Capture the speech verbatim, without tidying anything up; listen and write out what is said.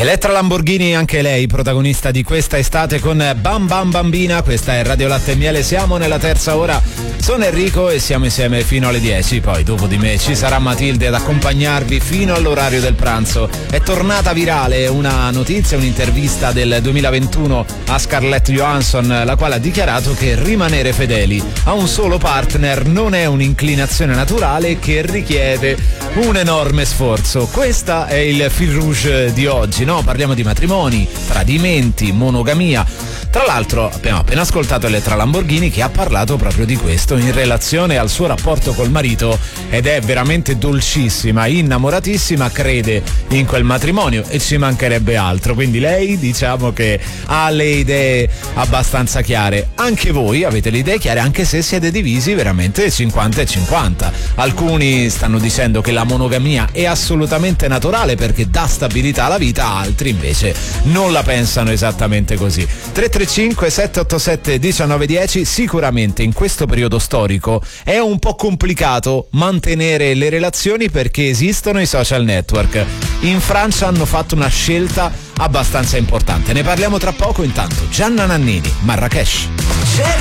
Elettra Lamborghini, anche lei protagonista di questa estate con Bam Bam Bambina. Questa è Radio Latte e Miele, siamo nella terza ora. Sono Enrico e siamo insieme fino alle dieci. Poi dopo di me ci sarà Matilde ad accompagnarvi fino all'orario del pranzo. È tornata virale una notizia, un'intervista del duemilaventuno a Scarlett Johansson, la quale ha dichiarato che rimanere fedeli a un solo partner non è un'inclinazione naturale che richiede un enorme sforzo. Questo è il fil rouge di oggi. No, parliamo di matrimoni, tradimenti, monogamia. Tra l'altro abbiamo appena ascoltato Elettra Lamborghini che ha parlato proprio di questo in relazione al suo rapporto col marito, ed è veramente dolcissima, innamoratissima, crede in quel matrimonio e ci mancherebbe altro. Quindi lei, diciamo che ha le idee abbastanza chiare. Anche voi avete le idee chiare, anche se siete divisi veramente cinquanta e cinquanta. Alcuni stanno dicendo che la monogamia è assolutamente naturale perché dà stabilità alla vita, altri invece non la pensano esattamente così. tre tre cinque sette otto sette uno nove uno zero. Sicuramente in questo periodo storico è un po' complicato mantenere le relazioni perché esistono i social network. In Francia hanno fatto una scelta abbastanza importante, ne parliamo tra poco. Intanto Gianna Nannini, Marrakesh.